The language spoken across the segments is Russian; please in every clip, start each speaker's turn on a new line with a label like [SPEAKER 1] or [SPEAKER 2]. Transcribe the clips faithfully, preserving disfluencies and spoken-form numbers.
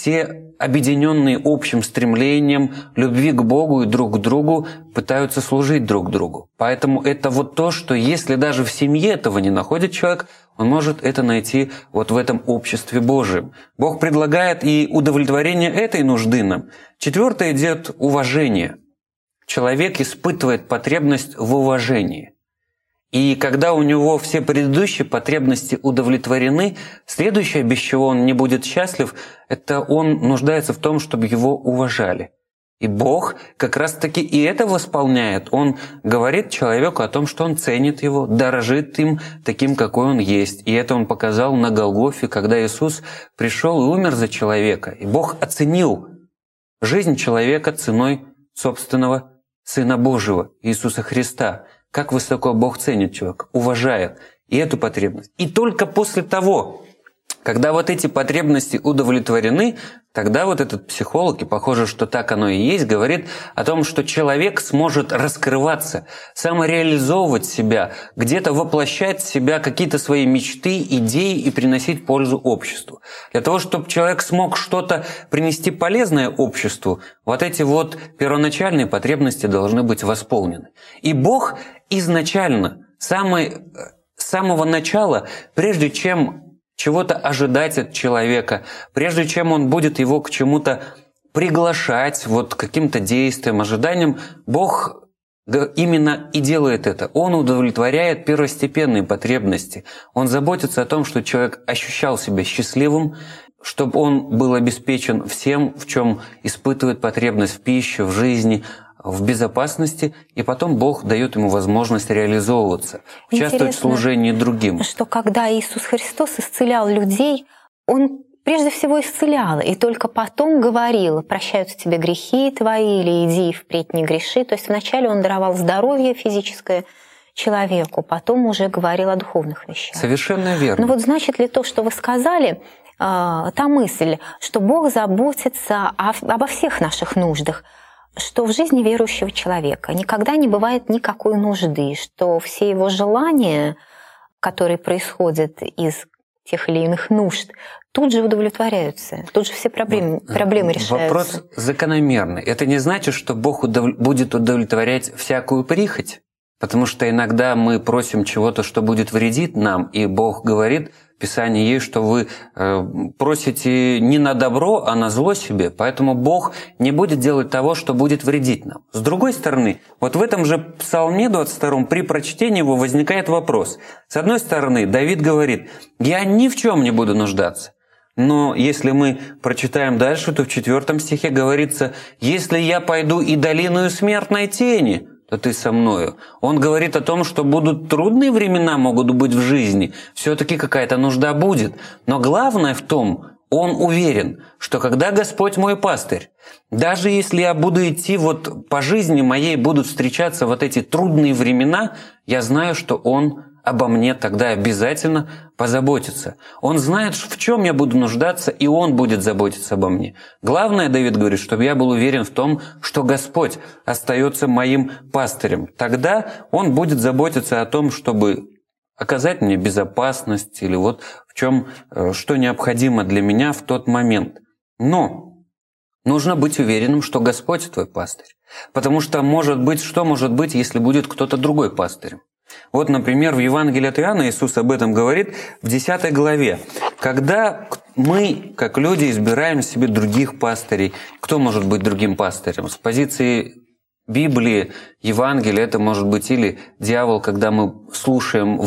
[SPEAKER 1] все объединенные общим стремлением любви к Богу и друг к другу пытаются служить друг другу. Поэтому это вот то, что если даже в семье этого не находит человек, он может это найти вот в этом обществе Божьем. Бог предлагает и удовлетворение этой нужды нам. Четвертое идет уважение. Человек испытывает потребность в уважении. И когда у него все предыдущие потребности удовлетворены, следующее, без чего он не будет счастлив, это он нуждается в том, чтобы его уважали. И Бог как раз-таки и это восполняет. Он говорит человеку о том, что он ценит его, дорожит им таким, какой он есть. И это он показал на Голгофе, когда Иисус пришел и умер за человека. И Бог оценил жизнь человека ценой собственного Сына Божьего, Иисуса Христа. Как высоко Бог ценит человека, уважает и эту потребность. И только после того, когда вот эти потребности удовлетворены, тогда вот этот психолог, и похоже, что так оно и есть, говорит о том, что человек сможет раскрываться, самореализовывать себя, где-то воплощать в себя какие-то свои мечты, идеи и приносить пользу обществу. Для того, чтобы человек смог что-то принести полезное обществу, вот эти вот первоначальные потребности должны быть восполнены. И Бог изначально, самый, с самого начала, прежде чем чего-то ожидать от человека, прежде чем он будет его к чему-то приглашать, вот к каким-то действиям, ожиданиям, Бог именно и делает это. Он удовлетворяет первостепенные потребности. Он заботится о том, чтобы человек ощущал себя счастливым, чтобы он был обеспечен всем, в чем испытывает потребность в пище, в жизни, в безопасности, и потом Бог дает ему возможность реализовываться, участвовать в служении другим.
[SPEAKER 2] Что когда Иисус Христос исцелял людей, Он прежде всего исцелял, и только потом говорил: прощаются тебе грехи твои, или иди впредь не греши. То есть вначале Он даровал здоровье физическое человеку, потом уже говорил о духовных вещах.
[SPEAKER 1] Совершенно верно.
[SPEAKER 2] Но вот значит ли то, что вы сказали, та мысль, что Бог заботится обо всех наших нуждах, что в жизни верующего человека никогда не бывает никакой нужды, что все его желания, которые происходят из тех или иных нужд, тут же удовлетворяются, тут же все проблемы, проблемы решаются.
[SPEAKER 1] Вопрос закономерный. Это не значит, что Бог удов... будет удовлетворять всякую прихоть, потому что иногда мы просим чего-то, что будет вредить нам, и Бог говорит, в Писании есть, что вы э, просите не на добро, а на зло себе, поэтому Бог не будет делать того, что будет вредить нам. С другой стороны, вот в этом же Псалме двадцать втором при прочтении его возникает вопрос. С одной стороны, Давид говорит: «Я ни в чем не буду нуждаться». Но если мы прочитаем дальше, то в четвертом стихе говорится: «Если я пойду и долиною смертной тени, то ты со мною». Он говорит о том, что будут трудные времена, могут быть в жизни, все-таки какая-то нужда будет. Но главное в том, он уверен, что когда Господь мой пастырь, даже если я буду идти вот по жизни моей, будут встречаться вот эти трудные времена, я знаю, что Он обо мне тогда обязательно позаботится. Он знает, в чем я буду нуждаться, и Он будет заботиться обо мне. Главное, Давид говорит, чтобы я был уверен в том, что Господь остается моим пастырем. Тогда Он будет заботиться о том, чтобы оказать мне безопасность или вот в чем, что необходимо для меня в тот момент. Но нужно быть уверенным, что Господь твой пастырь. Потому что может быть, что может быть, если будет кто-то другой пастырем? Вот, например, в Евангелии от Иоанна Иисус об этом говорит в десятой главе. Когда мы, как люди, избираем себе других пастырей, кто может быть другим пастырем? С позиции Библии, Евангелия, это может быть или дьявол, когда мы слушаем,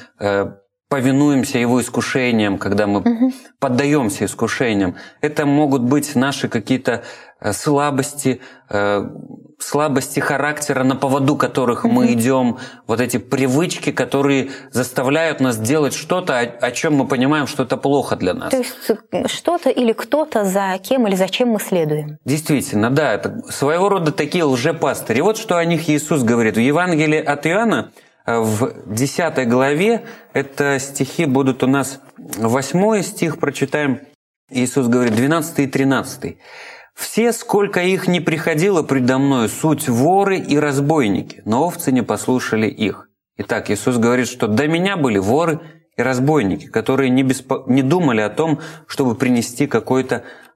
[SPEAKER 1] э, повинуемся его искушениям, когда мы угу. поддаемся искушениям. Это могут быть наши какие-то слабости, э, слабости характера, на поводу которых mm-hmm. мы идем, вот эти привычки, которые заставляют нас делать что-то, о, о чем мы понимаем, что это плохо для нас.
[SPEAKER 2] То есть что-то или кто-то, за кем или зачем мы следуем.
[SPEAKER 1] Действительно, да, это своего рода такие лжепастыри. Вот что о них Иисус говорит. В Евангелии от Иоанна в десятой главе, это стихи будут у нас, восьмой стих прочитаем, Иисус говорит, двенадцатый и тринадцатый. «Все, сколько их не приходило предо мною, суть воры и разбойники, но овцы не послушали их». Итак, Иисус говорит, что до меня были воры и разбойники, которые не, беспо... не думали о том, чтобы принести какой-то